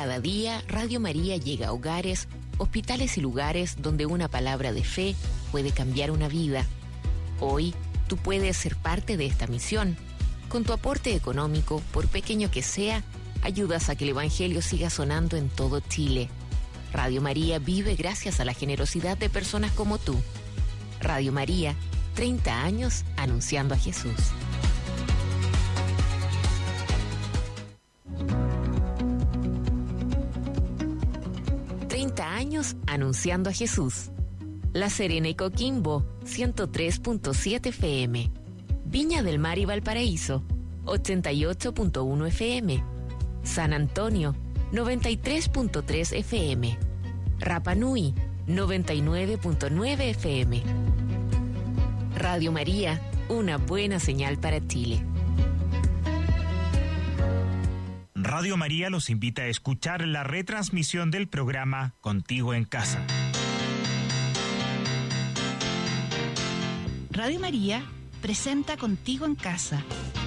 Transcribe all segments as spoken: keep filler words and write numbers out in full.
Cada día, Radio María llega a hogares, hospitales y lugares donde una palabra de fe puede cambiar una vida. Hoy, tú puedes ser parte de esta misión. Con tu aporte económico, por pequeño que sea, ayudas a que el Evangelio siga sonando en todo Chile. Radio María vive gracias a la generosidad de personas como tú. Radio María, treinta años anunciando a Jesús. treinta años anunciando a Jesús. La Serena y Coquimbo, ciento tres punto siete F M. Viña del Mar y Valparaíso, ochenta y ocho punto uno F M. San Antonio, noventa y tres punto tres F M. Rapa Nui, noventa y nueve punto nueve F M. Radio María, una buena señal para Chile. Radio María los invita a escuchar la retransmisión del programa Contigo en Casa. Radio María presenta Contigo en Casa.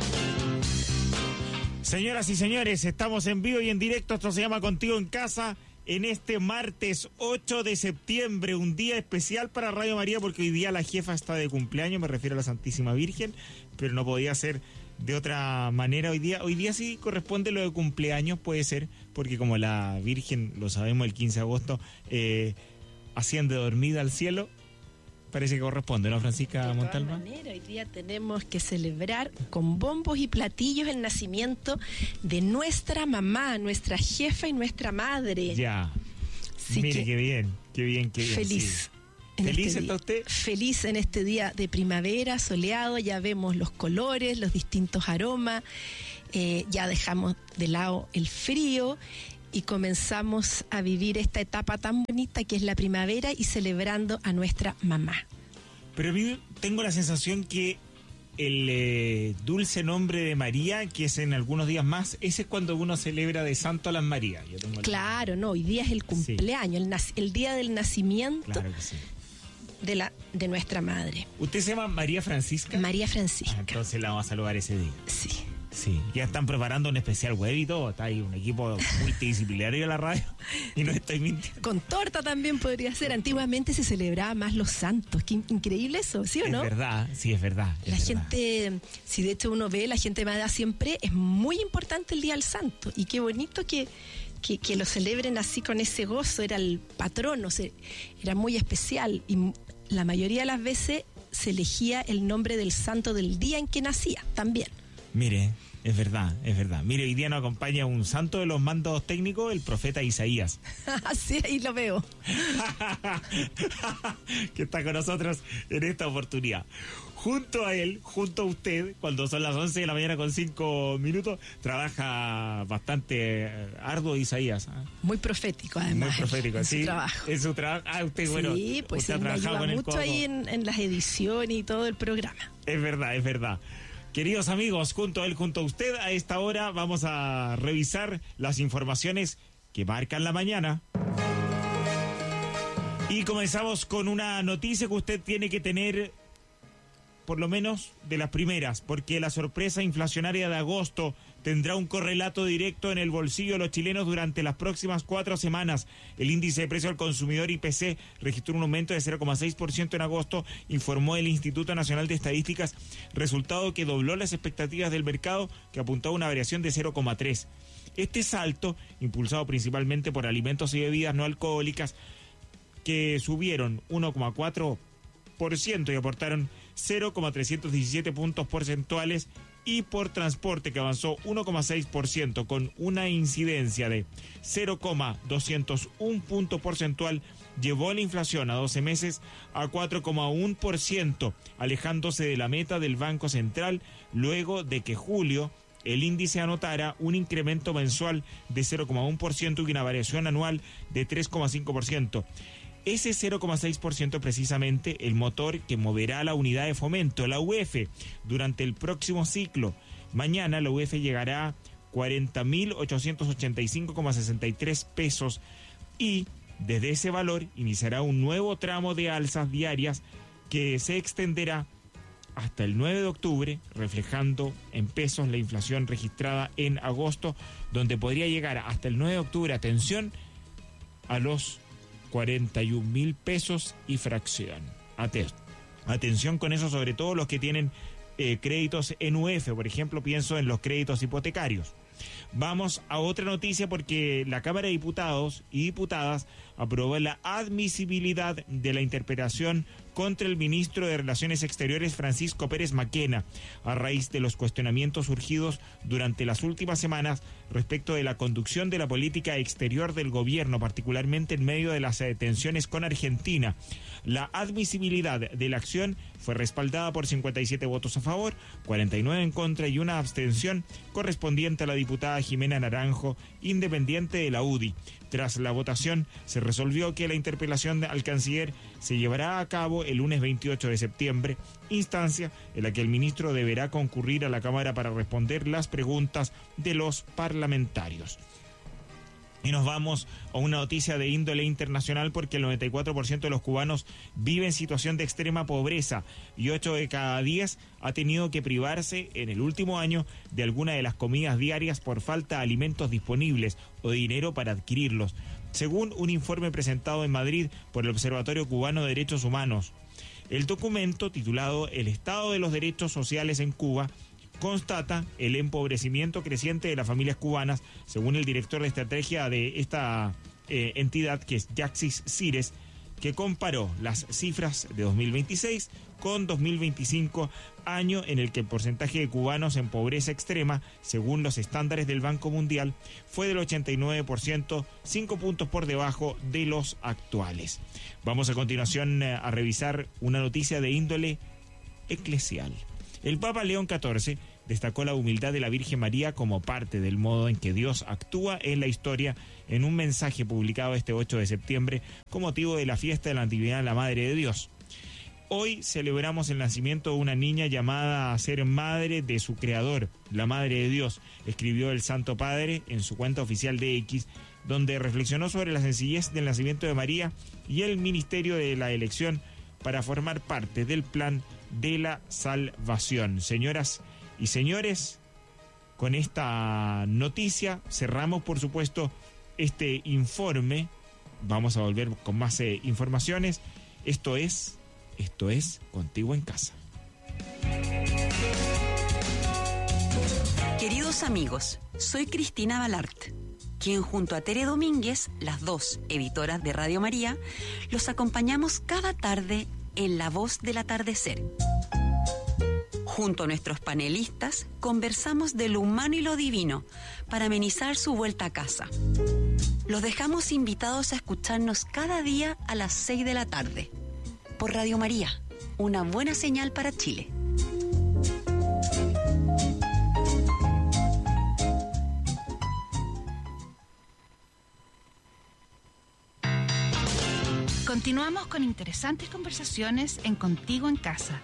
Señoras y señores, estamos en vivo y en directo. Esto se llama Contigo en Casa en este martes ocho de septiembre, un día especial para Radio María porque hoy día la jefa está de cumpleaños, me refiero a la Santísima Virgen, pero no podía ser de otra manera hoy día. Hoy día sí corresponde lo de cumpleaños, puede ser, porque como la Virgen, lo sabemos, el quince de agosto eh, asciende dormida al cielo, parece que corresponde, ¿no, Francisca Montalva? De todas maneras, hoy día tenemos que celebrar con bombos y platillos el nacimiento de nuestra mamá, nuestra jefa y nuestra madre. Ya, Así mire qué bien, qué bien, qué bien. Feliz. Sí. ¿Feliz este está usted? Feliz en este día de primavera, soleado, ya vemos los colores, los distintos aromas, eh, ya dejamos de lado el frío y comenzamos a vivir esta etapa tan bonita que es la primavera y celebrando a nuestra mamá. Pero tengo la sensación que el eh, dulce nombre de María, que es en algunos días más, ese es cuando uno celebra de santo a las Marías. Yo tengo claro, no, hoy día es el cumpleaños, sí. el, nac- el día del nacimiento. Claro que sí. De, la, de nuestra madre. ¿Usted se llama María Francisca? María Francisca. Ah, entonces la vamos a saludar ese día. Sí. Sí, ya están preparando un especial web y todo. Está ahí un equipo multidisciplinario de la radio y no estoy mintiendo. Con torta también podría ser. Antiguamente se celebraba más los santos. Qué increíble eso, ¿sí o no? Es verdad, sí, es verdad. Es la verdad. gente, si de hecho uno ve, la gente me da siempre, es muy importante el Día del Santo. Y qué bonito que Que, que lo celebren así con ese gozo. Era el patrono, se, era muy especial y la mayoría de las veces se elegía el nombre del santo del día en que nacía también. Mire, es verdad, es verdad. Mire, hoy día nos acompaña un santo de los mandos técnicos, el profeta Isaías. Sí, ahí lo veo. Que está con nosotros en esta oportunidad. Junto a él, junto a usted, cuando son las once de la mañana con cinco minutos, trabaja bastante arduo Isaías. ¿eh? Muy profético, además. Muy profético, en sí. Su trabajo. En su trabajo. Ah, usted, bueno. Sí, pues usted él me ayuda con mucho ahí en, en las ediciones y todo el programa. Es verdad, es verdad. Queridos amigos, junto a él, junto a usted, a esta hora vamos a revisar las informaciones que marcan la mañana. Y comenzamos con una noticia que usted tiene que tener, por lo menos de las primeras, porque la sorpresa inflacionaria de agosto tendrá un correlato directo en el bolsillo de los chilenos durante las próximas cuatro semanas. El índice de precio al consumidor I P C registró un aumento de cero coma seis por ciento en agosto, informó el Instituto Nacional de Estadísticas, resultado que dobló las expectativas del mercado, que apuntaba a una variación de cero coma tres. Este salto, impulsado principalmente por alimentos y bebidas no alcohólicas, que subieron uno coma cuatro por ciento y aportaron cero coma trescientos diecisiete puntos porcentuales, y por transporte, que avanzó uno coma seis por ciento con una incidencia de cero coma doscientos uno punto porcentual, llevó la inflación a doce meses a cuatro coma uno por ciento, alejándose de la meta del Banco Central, luego de que julio el índice anotara un incremento mensual de cero coma uno por ciento y una variación anual de tres coma cinco por ciento. Ese cero coma seis por ciento precisamente el motor que moverá la unidad de fomento, la U E F, durante el próximo ciclo. Mañana la U E F llegará a cuarenta mil ochocientos ochenta y cinco coma sesenta y tres pesos y desde ese valor iniciará un nuevo tramo de alzas diarias que se extenderá hasta el nueve de octubre, reflejando en pesos la inflación registrada en agosto, donde podría llegar hasta el nueve de octubre, atención, a los cuarenta y un mil pesos y fracción. Atención con eso, sobre todo los que tienen eh, créditos en U F, por ejemplo, pienso en los créditos hipotecarios. Vamos a otra noticia porque la Cámara de Diputados y Diputadas aprobó la admisibilidad de la interpelación contra el ministro de Relaciones Exteriores Francisco Pérez Maquena a raíz de los cuestionamientos surgidos durante las últimas semanas respecto de la conducción de la política exterior del gobierno, particularmente en medio de las tensiones con Argentina. La admisibilidad de la acción fue respaldada por cincuenta y siete votos a favor, cuarenta y nueve en contra y una abstención correspondiente a la diputada Jimena Naranjo, independiente de la U D I. Tras la votación, se resolvió que la interpelación al canciller se llevará a cabo el lunes veintiocho de septiembre, instancia en la que el ministro deberá concurrir a la Cámara para responder las preguntas de los parlamentarios. Y nos vamos a una noticia de índole internacional porque el noventa y cuatro por ciento de los cubanos vive en situación de extrema pobreza y ocho de cada diez ha tenido que privarse en el último año de alguna de las comidas diarias por falta de alimentos disponibles o de dinero para adquirirlos, según un informe presentado en Madrid por el Observatorio Cubano de Derechos Humanos. El documento, titulado El Estado de los Derechos Sociales en Cuba, constata el empobrecimiento creciente de las familias cubanas, según el director de estrategia de esta eh, entidad, que es Yaxis Cires, que comparó las cifras de dos mil veintiséis con dos mil veinticinco, año en el que el porcentaje de cubanos en pobreza extrema, según los estándares del Banco Mundial, fue del ochenta y nueve por ciento, cinco puntos por debajo de los actuales. Vamos a continuación eh, a revisar una noticia de índole eclesial. El Papa León catorce destacó la humildad de la Virgen María como parte del modo en que Dios actúa en la historia en un mensaje publicado este ocho de septiembre con motivo de la fiesta de la Natividad de la Madre de Dios. Hoy celebramos el nacimiento de una niña llamada a ser madre de su creador, la Madre de Dios, escribió el Santo Padre en su cuenta oficial de X, donde reflexionó sobre la sencillez del nacimiento de María y el ministerio de la elección para formar parte del plan de la salvación. Señoras y señores, con esta noticia cerramos, por supuesto, este informe. Vamos a volver con más eh, informaciones. Esto es, esto es Contigo en Casa. Queridos amigos, soy Cristina Balart, quien junto a Tere Domínguez, las dos editoras de Radio María, los acompañamos cada tarde en La Voz del Atardecer. Junto a nuestros panelistas, conversamos de lo humano y lo divino para amenizar su vuelta a casa. Los dejamos invitados a escucharnos cada día a las seis de la tarde por Radio María, una buena señal para Chile. Continuamos con interesantes conversaciones en Contigo en Casa.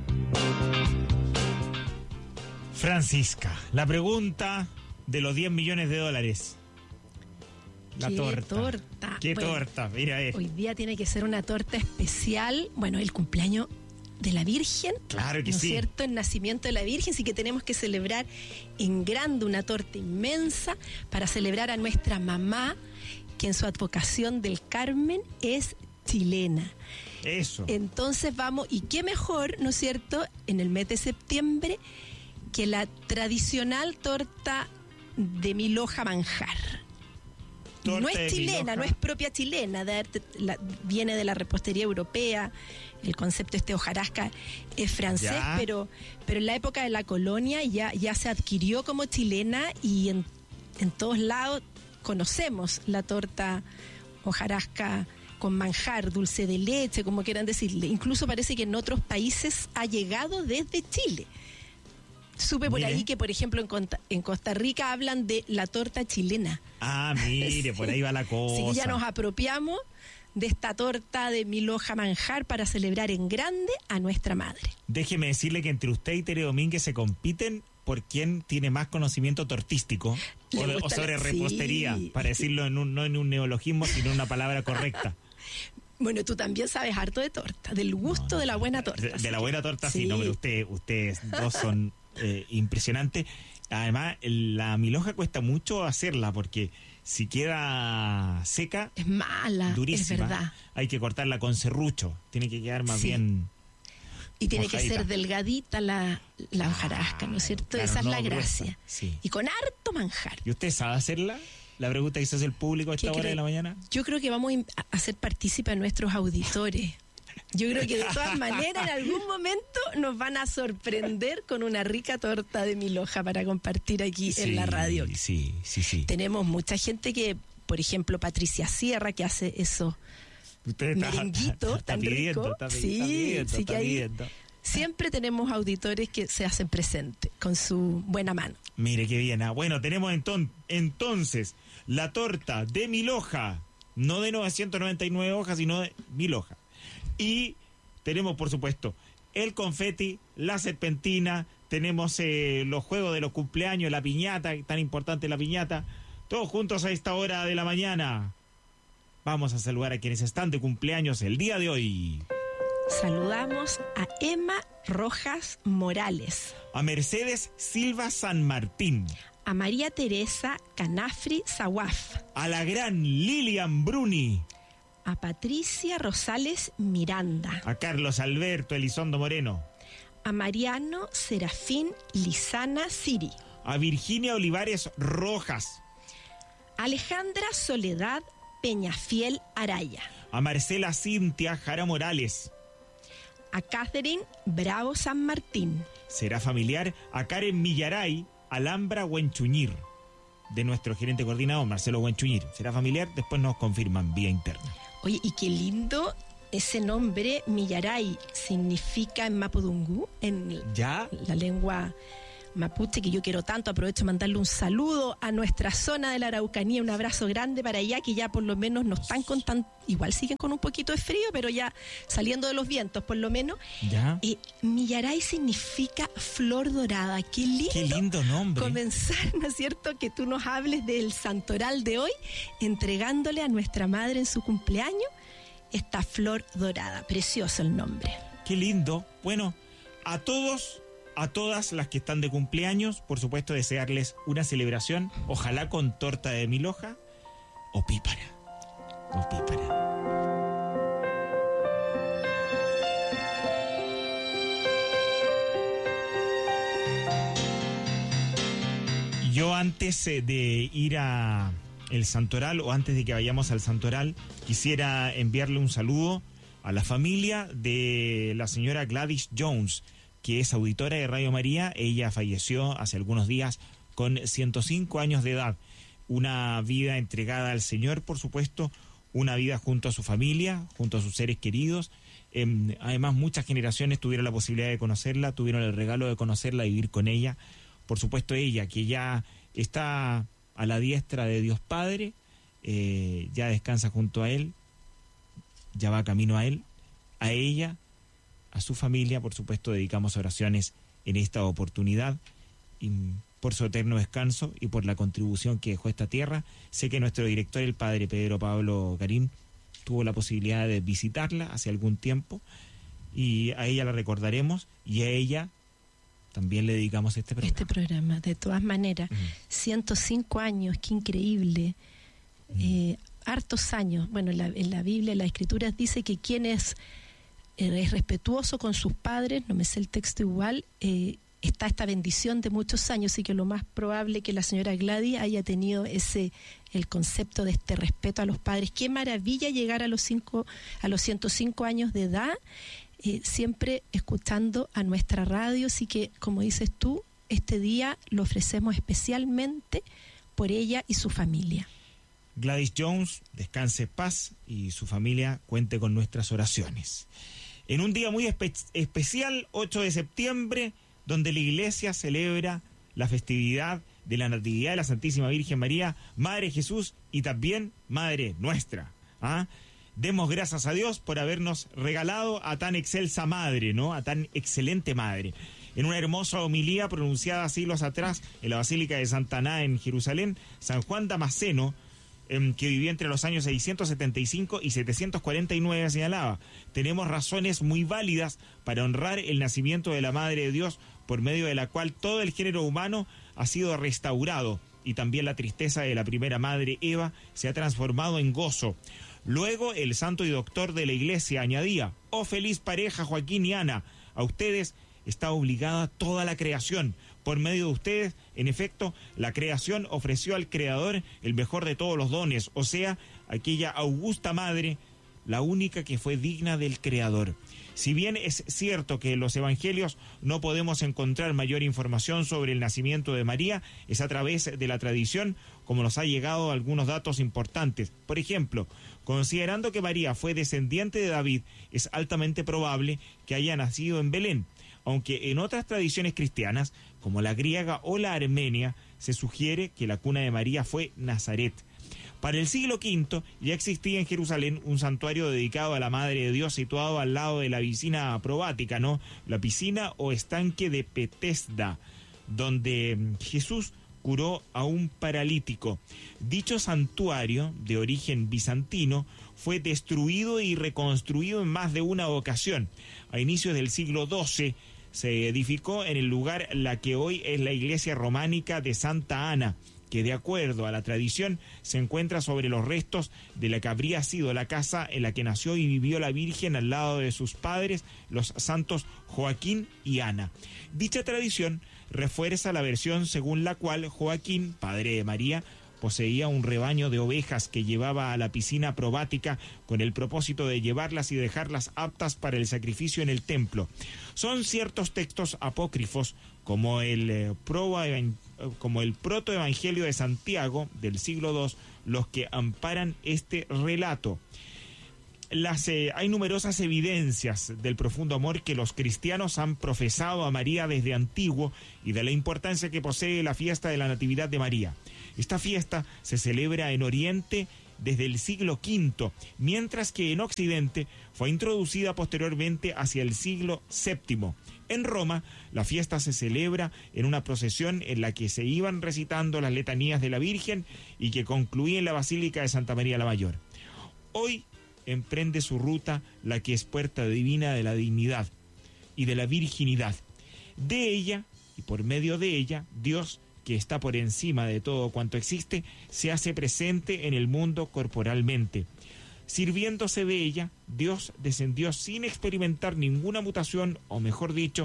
Francisca, la pregunta de los diez millones de dólares. La ¿Qué torta. torta? ¿Qué Bueno, torta? Mira, eh. Hoy día tiene que ser una torta especial. Bueno, el cumpleaños de la Virgen. Claro que ¿no es sí. cierto? El nacimiento de la Virgen, sí que tenemos que celebrar en grande una torta inmensa para celebrar a nuestra mamá, que en su advocación del Carmen es chilena. Eso. Entonces vamos, y qué mejor, ¿no es cierto?, en el mes de septiembre, que la tradicional torta de mil hoja manjar. Torta no de es mil chilena, hoja. no es propia chilena, de, la, viene de la repostería europea, el concepto este hojarasca es francés, Ya. pero pero en la época de la colonia ya, ya se adquirió como chilena y en, en todos lados conocemos la torta hojarasca con manjar, dulce de leche, como quieran decirle. Incluso parece que en otros países ha llegado desde Chile. Supe por Mire. ahí que, por ejemplo, en Costa, en Costa Rica hablan de la torta chilena. Ah, mire, por ahí va la cosa. Así que ya nos apropiamos de esta torta de mil hoja manjar para celebrar en grande a nuestra madre. Déjeme decirle que entre usted y Tere Domínguez se compiten por quién tiene más conocimiento tortístico Le o, gusta o sobre la- repostería, sí. para decirlo en un, no en un neologismo, sino en una palabra correcta. Bueno, tú también sabes harto de torta, del gusto no, no, de la buena torta. De, de la buena torta, sí, sí no, pero usted, ustedes dos son eh, impresionantes. Además, la milhoja cuesta mucho hacerla porque si queda seca... Es mala, durísima, es verdad. Hay que cortarla con serrucho, tiene que quedar más sí. bien... Y tiene mojadita. Que ser delgadita la, la hojarasca, ¿no es cierto? Claro, Esa es no, la gracia. Sí. Y con harto manjar. ¿Y usted sabe hacerla? La pregunta que se hace el público a esta hora cree? de la mañana. Yo creo que vamos a hacer partícipe a nuestros auditores. Yo creo que de todas maneras en algún momento nos van a sorprender con una rica torta de milhoja para compartir aquí sí, en la radio. Sí, sí, sí. Tenemos mucha gente que, por ejemplo, Patricia Sierra, que hace eso merenguito tan pidiendo, rico. Está, sí, está pidiendo, sí está que ahí pidiendo. Siempre tenemos auditores que se hacen presentes con su buena mano. Mire qué bien. Ah. Bueno, tenemos enton- entonces la torta de milhoja, no de novecientas noventa y nueve hojas, sino de milhoja. Y tenemos, por supuesto, el confeti, la serpentina, tenemos eh, los juegos de los cumpleaños, la piñata, tan importante la piñata, todos juntos a esta hora de la mañana. Vamos a saludar a quienes están de cumpleaños el día de hoy. Saludamos a Emma Rojas Morales, a Mercedes Silva San Martín, a María Teresa Canafri Zawaf, a la gran Lilian Bruni, a Patricia Rosales Miranda, a Carlos Alberto Elizondo Moreno, a Mariano Serafín Lizana Siri, a Virginia Olivares Rojas, a Alejandra Soledad Peñafiel Araya, a Marcela Cintia Jara Morales, a Catherine Bravo San Martín. Será familiar a Karen Millaray Alhambra Huenchuñir, de nuestro gerente coordinador Marcelo Huenchuñir. Será familiar, después nos confirman vía interna. Oye, y qué lindo ese nombre, Millaray, significa en mapudungú, en ¿Ya? la lengua mapuche, que yo quiero tanto. Aprovecho de mandarle un saludo a nuestra zona de la Araucanía, un abrazo grande para allá, que ya por lo menos no están con tan, igual siguen con un poquito de frío, pero ya saliendo de los vientos por lo menos. ¿Ya? Eh, Millaray significa flor dorada. Qué lindo, qué lindo nombre. Comenzar, ¿no es cierto?, que tú nos hables del santoral de hoy, entregándole a nuestra madre en su cumpleaños esta flor dorada. Precioso el nombre. Qué lindo. Bueno, a todos, a todas las que están de cumpleaños, por supuesto, desearles una celebración, ojalá con torta de milhoja o pípara. O pípara. Yo antes eh, de ir a el santoral, o antes de que vayamos al santoral, quisiera enviarle un saludo a la familia de la señora Gladys Jones, que es auditora de Radio María. Ella falleció hace algunos días con ciento cinco años de edad. Una vida entregada al Señor, por supuesto, una vida junto a su familia, junto a sus seres queridos. Eh, además, muchas generaciones tuvieron la posibilidad de conocerla, tuvieron el regalo de conocerla y vivir con ella. Por supuesto, ella, que ya está a la diestra de Dios Padre, eh, ya descansa junto a Él, ya va camino a Él, a ella, a su familia. Por supuesto, dedicamos oraciones en esta oportunidad y por su eterno descanso y por la contribución que dejó esta tierra. Sé que nuestro director, el padre Pedro Pablo Garín, tuvo la posibilidad de visitarla hace algún tiempo y a ella la recordaremos y a ella también le dedicamos este programa. Este programa, de todas maneras, uh-huh. ciento cinco años, qué increíble. Uh-huh. Eh, hartos años. Bueno, en la, en la Biblia, en las Escrituras dice que quien es, eh, es respetuoso con sus padres, no me sé el texto igual, eh, está esta bendición de muchos años, y que lo más probable que la señora Gladys haya tenido ese, el concepto de este respeto a los padres. Qué maravilla llegar a los cinco, a los ciento cinco años de edad, eh, siempre escuchando a nuestra radio. Así que, como dices tú, este día lo ofrecemos especialmente por ella y su familia. Gladys Jones, descanse en paz y su familia cuente con nuestras oraciones. En un día muy espe- especial, ocho de septiembre, donde la iglesia celebra la festividad de la Natividad de la Santísima Virgen María, Madre Jesús y también Madre nuestra. ¿Ah? Demos gracias a Dios por habernos regalado a tan excelsa madre, ¿no? A tan excelente madre. En una hermosa homilía pronunciada siglos atrás en la Basílica de Santa Ana en Jerusalén, San Juan Damasceno eh, que vivía entre los años seiscientos setenta y cinco y setecientos cuarenta y nueve, señalaba: tenemos razones muy válidas para honrar el nacimiento de la Madre de Dios, por medio de la cual todo el género humano ha sido restaurado, y también la tristeza de la primera madre Eva se ha transformado en gozo. Luego el santo y doctor de la Iglesia añadía: oh feliz pareja Joaquín y Ana, a ustedes está obligada toda la creación. Por medio de ustedes, en efecto, la creación ofreció al Creador el mejor de todos los dones, o sea, aquella augusta madre, la única que fue digna del Creador. Si bien es cierto que en los evangelios no podemos encontrar mayor información sobre el nacimiento de María, es a través de la tradición como nos ha llegado algunos datos importantes. Por ejemplo, considerando que María fue descendiente de David, es altamente probable que haya nacido en Belén, aunque en otras tradiciones cristianas, como la griega o la armenia, se sugiere que la cuna de María fue Nazaret. Para el siglo quinto ya existía en Jerusalén un santuario dedicado a la Madre de Dios situado al lado de la piscina probática, ¿no? La piscina o estanque de Petesda, donde Jesús curó a un paralítico. Dicho santuario, de origen bizantino, fue destruido y reconstruido en más de una ocasión. A inicios del siglo doce se edificó en el lugar la que hoy es la iglesia románica de Santa Ana, que de acuerdo a la tradición se encuentra sobre los restos de la que habría sido la casa en la que nació y vivió la Virgen al lado de sus padres, los santos Joaquín y Ana. Dicha tradición refuerza la versión según la cual Joaquín, padre de María, poseía un rebaño de ovejas que llevaba a la piscina probática con el propósito de llevarlas y dejarlas aptas para el sacrificio en el templo. Son ciertos textos apócrifos como el, eh, proba, como el protoevangelio de Santiago del siglo segundo los que amparan este relato. Las, eh, hay numerosas evidencias del profundo amor que los cristianos han profesado a María desde antiguo y de la importancia que posee la fiesta de la Natividad de María. Esta fiesta se celebra en Oriente desde el siglo quinto, mientras que en Occidente fue introducida posteriormente hacia el siglo séptimo. En Roma, la fiesta se celebra en una procesión en la que se iban recitando las letanías de la Virgen y que concluía en la Basílica de Santa María la Mayor. Hoy emprende su ruta la que es puerta divina de la dignidad y de la virginidad. De ella, y por medio de ella, Dios, que está por encima de todo cuanto existe, se hace presente en el mundo corporalmente. Sirviéndose de ella, Dios descendió sin experimentar ninguna mutación, o mejor dicho,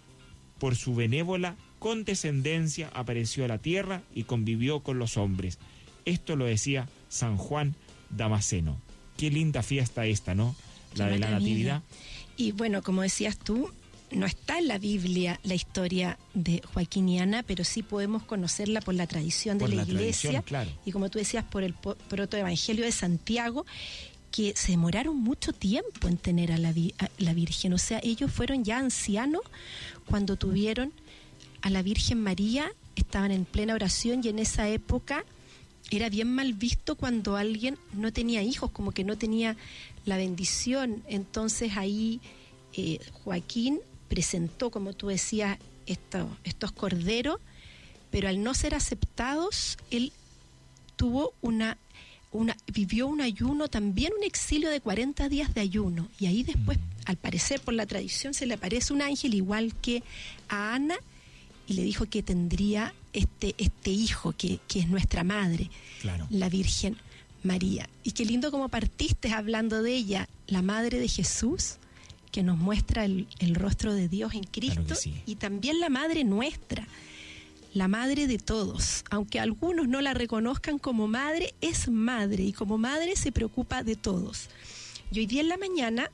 por su benévola condescendencia apareció a la tierra y convivió con los hombres. Esto lo decía San Juan Damasceno. Qué linda fiesta esta, ¿no? La de la Natividad. Y bueno, como decías tú, no está en la Biblia la historia de Joaquín y Ana, pero sí podemos conocerla por la tradición por de la, la iglesia, claro. Y como tú decías, por el protoevangelio de Santiago, que se demoraron mucho tiempo en tener a la, a la Virgen. O sea, ellos fueron ya ancianos cuando tuvieron a la Virgen María, estaban en plena oración, y en esa época era bien mal visto cuando alguien no tenía hijos, como que no tenía la bendición. Entonces ahí eh, Joaquín presentó, como tú decías, esto, estos corderos, pero al no ser aceptados, él tuvo una, una, vivió un ayuno, también un exilio de cuarenta días de ayuno, y ahí después, al parecer, por la tradición, se le aparece un ángel igual que a Ana, y le dijo que tendría este, este hijo, que, que es nuestra madre, claro, la Virgen María. Y qué lindo como partiste hablando de ella, la madre de Jesús, que nos muestra el, el rostro de Dios en Cristo, claro que sí, y también la madre nuestra, la madre de todos. Aunque algunos no la reconozcan como madre, es madre, y como madre se preocupa de todos. Y hoy día en la mañana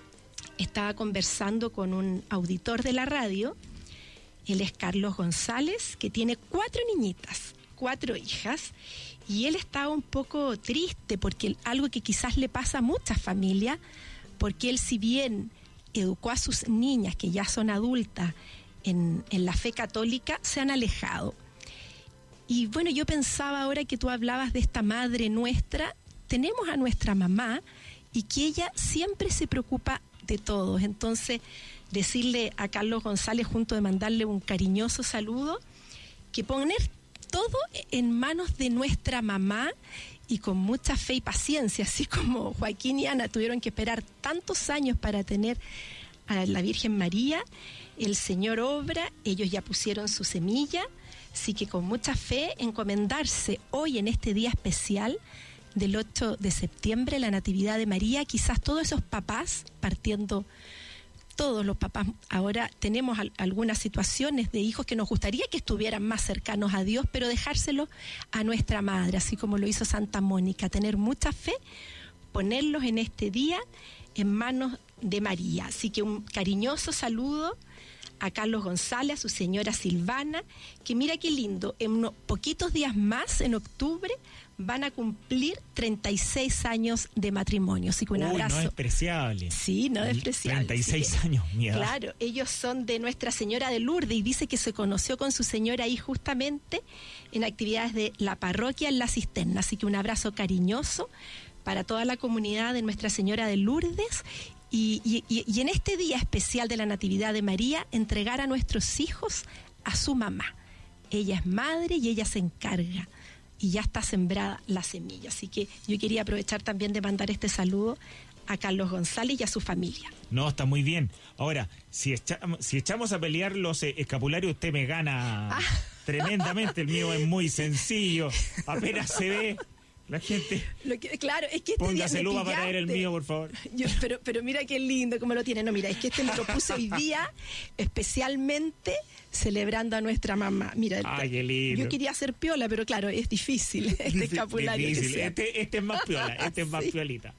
estaba conversando con un auditor de la radio. Él es Carlos González, que tiene cuatro niñitas, cuatro hijas, y él estaba un poco triste porque algo que quizás le pasa a muchas familias, porque él, si bien educó a sus niñas, que ya son adultas, en, en la fe católica, se han alejado. Y bueno, yo pensaba ahora que tú hablabas de esta madre nuestra, tenemos a nuestra mamá, y que ella siempre se preocupa de todos. Entonces, decirle a Carlos González, junto de mandarle un cariñoso saludo, que poner todo en manos de nuestra mamá, y con mucha fe y paciencia, así como Joaquín y Ana tuvieron que esperar tantos años para tener a la Virgen María, el Señor obra, ellos ya pusieron su semilla, así que con mucha fe encomendarse hoy en este día especial del ocho de septiembre, la Natividad de María. Quizás todos esos papás, partiendo todos los papás, ahora tenemos al, algunas situaciones de hijos que nos gustaría que estuvieran más cercanos a Dios, pero dejárselo a nuestra madre, así como lo hizo Santa Mónica, tener mucha fe, ponerlos en este día en manos de María. Así que un cariñoso saludo a Carlos González, a su señora Silvana, que mira qué lindo, en unos poquitos días más, en octubre, van a cumplir treinta y seis años de matrimonio. Así que un Uy, abrazo. no es despreciable. Sí, no es despreciable. treinta y seis sí. años, mi edad. Claro, ellos son de Nuestra Señora de Lourdes y dice que se conoció con su señora ahí justamente en actividades de la parroquia en La Cisterna. Así que un abrazo cariñoso para toda la comunidad de Nuestra Señora de Lourdes. Y, y, y en este día especial de la Natividad de María, entregar a nuestros hijos a su mamá. Ella es madre y ella se encarga. Y ya está sembrada la semilla. Así que yo quería aprovechar también de mandar este saludo a Carlos González y a su familia. No, está muy bien. Ahora, si, echa, si echamos a pelear los eh, escapularios, usted me gana ah. tremendamente. El mío es muy sencillo. Apenas se ve... La gente. Lo que, claro, es que este póngase lupa para ver el mío, por favor. Yo, pero, pero mira qué lindo cómo lo tiene. No, mira, es que este me lo puse hoy día especialmente celebrando a nuestra mamá. Mira, ay, qué lindo. Yo quería hacer piola, pero claro, es difícil este escapulario. Difícil. Este, este es más piola, este es más sí. piolita.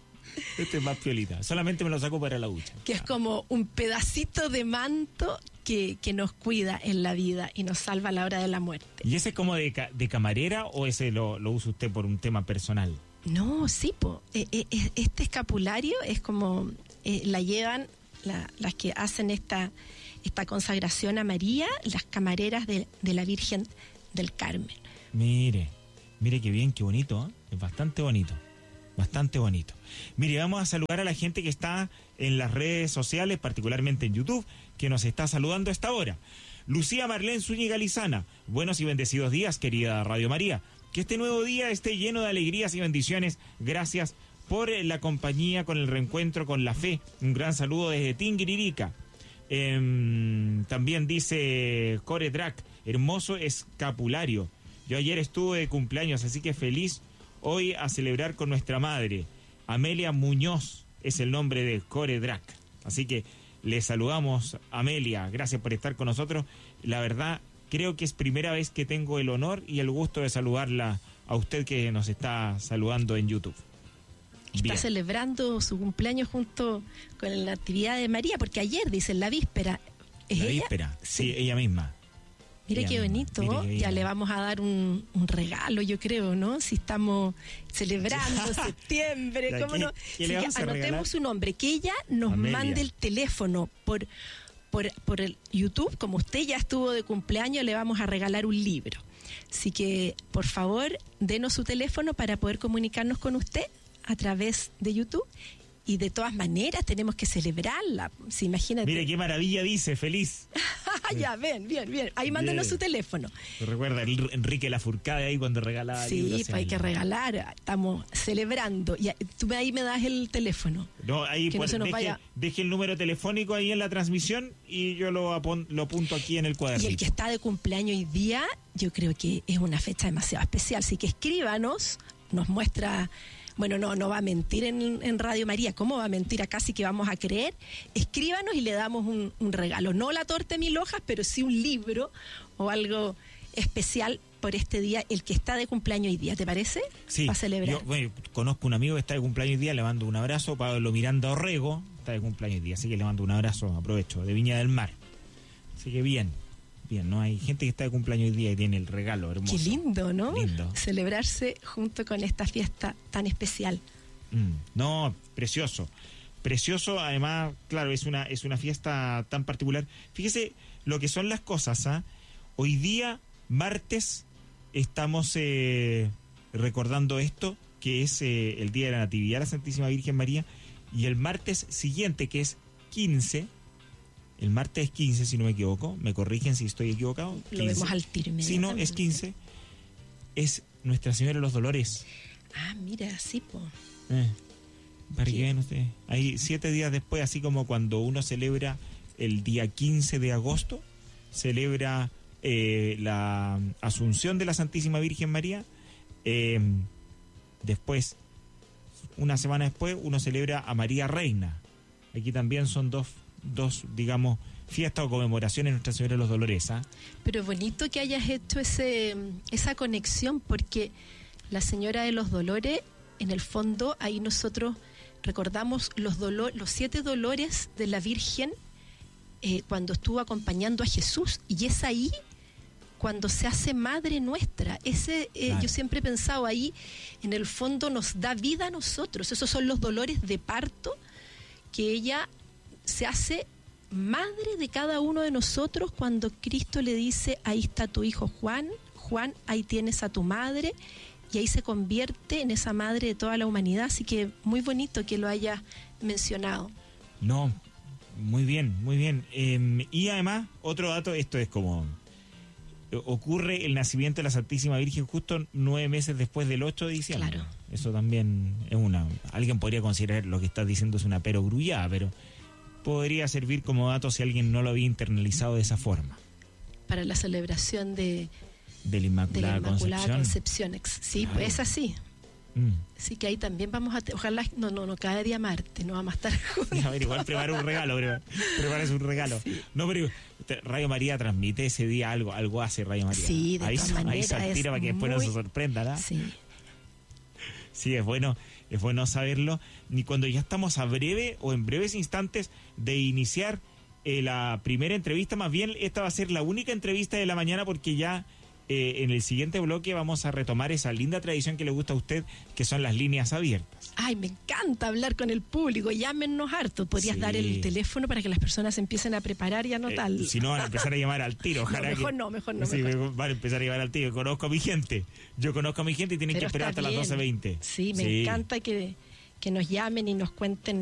Este es más piolita. Solamente me lo saco para la ducha. Que es como un pedacito de manto que, que nos cuida en la vida y nos salva a la hora de la muerte. ¿Y ese es como de, de camarera o ese lo, lo usa usted por un tema personal? No, sí, po. Eh, eh, este escapulario es como eh, la llevan la, las que hacen esta, esta consagración a María, las camareras de, de la Virgen del Carmen. Mire, mire qué bien, qué bonito, ¿eh? Es bastante bonito. Bastante bonito. Mire, vamos a saludar a la gente que está en las redes sociales, particularmente en YouTube, que nos está saludando a esta hora. Lucía Marlene Zúñiga Lizana, buenos y bendecidos días, querida Radio María. Que este nuevo día esté lleno de alegrías y bendiciones. Gracias por la compañía, con el reencuentro, con la fe. Un gran saludo desde Tinguiririca. Eh, también dice Core Drac, hermoso escapulario. Yo ayer estuve de cumpleaños, así que feliz hoy a celebrar con nuestra madre. Amelia Muñoz es el nombre de Core Drac. Así que le saludamos, Amelia. Gracias por estar con nosotros. La verdad, creo que es primera vez que tengo el honor y el gusto de saludarla a usted que nos está saludando en YouTube. Está Bien. celebrando su cumpleaños junto con la actividad de María, porque ayer, dicen, la víspera. ¿Es la ella? víspera, sí, sí, ella misma. Mira qué bonito, mire qué ya le vamos a dar un, un regalo, yo creo, ¿no? Si estamos celebrando septiembre, ¿cómo no? ¿Qué le vamos a anotemos regalar? su nombre, que ella nos Amelia. mande el teléfono por, por, por el YouTube. Como usted ya estuvo de cumpleaños, le vamos a regalar un libro. Así que, por favor, denos su teléfono para poder comunicarnos con usted a través de YouTube. Y de todas maneras tenemos que celebrarla. ¿Se imagina? Mire qué maravilla dice, feliz. Ya, bien, bien, bien. Ahí mándenos su teléfono. Recuerda el Enrique Lafourcade ahí cuando regalaba sí, libros. Sí, pues hay que regalar. Estamos celebrando. Y tú ahí me das el teléfono. No, ahí que pues, no se nos deje, vaya. deje el número telefónico ahí en la transmisión y yo lo, apon, lo apunto aquí en el cuadernito. Y el que está de cumpleaños hoy día, yo creo que es una fecha demasiado especial. Así que escríbanos, nos muestra... Bueno, no, no va a mentir en, en Radio María. ¿Cómo va a mentir acá? Sí que vamos a creer. Escríbanos y le damos un, un regalo. No la torta de mil hojas, pero sí un libro o algo especial por este día, el que está de cumpleaños hoy día. ¿Te parece? Sí. Para celebrar. Yo bueno, conozco un amigo que está de cumpleaños hoy día, le mando un abrazo. Pablo Miranda Orrego está de cumpleaños hoy día, así que le mando un abrazo, aprovecho, de Viña del Mar. Así que bien. Bien, ¿no? Hay gente que está de cumpleaños hoy día y tiene el regalo hermoso. Qué lindo, ¿no? Lindo. Celebrarse junto con esta fiesta tan especial. Mm, no, precioso. Precioso, además, claro, es una, es una fiesta tan particular. Fíjese lo que son las cosas, ¿ah? ¿eh? Hoy día, martes, estamos eh, recordando esto, que es eh, el Día de la Natividad de la Santísima Virgen María, y el martes siguiente, que es quince... El martes quince, si no me equivoco, me corrigen si estoy equivocado. Lo vemos al tiro. Si no, es quince, es Nuestra Señora de los Dolores. Ah, mira, sí, po. Eh, para que vean ustedes. Ahí siete días después, así como cuando uno celebra el día quince de agosto, celebra eh, la Asunción de la Santísima Virgen María. Eh, después, una semana después, uno celebra a María Reina. Aquí también son dos, dos digamos, fiestas o conmemoraciones de Nuestra Señora de los Dolores. ¿eh? Pero bonito que hayas hecho ese esa conexión, porque la Señora de los Dolores, en el fondo, ahí nosotros recordamos los dolor, los siete dolores de la Virgen eh, cuando estuvo acompañando a Jesús, y es ahí cuando se hace madre nuestra. Ese eh, claro. Yo siempre he pensado, ahí en el fondo nos da vida a nosotros. Esos son los dolores de parto, que ella se hace madre de cada uno de nosotros cuando Cristo le dice: ahí está tu hijo Juan, Juan, ahí tienes a tu madre. Y ahí se convierte en esa madre de toda la humanidad. Así que muy bonito que lo haya mencionado. No, muy bien, muy bien. Eh, y además, otro dato, esto es como... Ocurre el nacimiento de la Santísima Virgen justo nueve meses después del ocho de diciembre. Claro. Eso también es una... Alguien podría considerar lo que estás diciendo es una perogrullada, pero podría servir como dato si alguien no lo había internalizado de esa forma. Para la celebración de... De la Inmaculada, de la Inmaculada Concepción. Concepción. Sí, claro. Pues es así. Mm. Así que ahí también vamos a... Te, ojalá, no, no, no, cada día martes, no vamos a estar juntos. A ver, igual prepara un regalo, prepara un regalo. Sí. No, pero Radio María transmite ese día algo, algo hace Radio María. Sí, de ahí, todas maneras. Ahí se tira para que después muy... no se sorprenda, ¿no? Sí. Sí, es bueno, es bueno saberlo. Ni cuando ya estamos a breve o en breves instantes de iniciar eh, la primera entrevista, más bien esta va a ser la única entrevista de la mañana, porque ya... Eh, en el siguiente bloque vamos a retomar esa linda tradición que le gusta a usted, que son las líneas abiertas. Ay, me encanta hablar con el público, llámenos harto. ¿Podrías sí. dar el teléfono para que las personas empiecen a preparar y anotar? Eh, si no, van a empezar a llamar al tiro. Ojalá no, mejor que, no, mejor no. Sí, mejor. van a empezar a llamar al tiro. Conozco a mi gente. Yo conozco a mi gente y tienen Pero que esperar hasta bien. las doce veinte. Sí, me sí. encanta que, que nos llamen y nos cuenten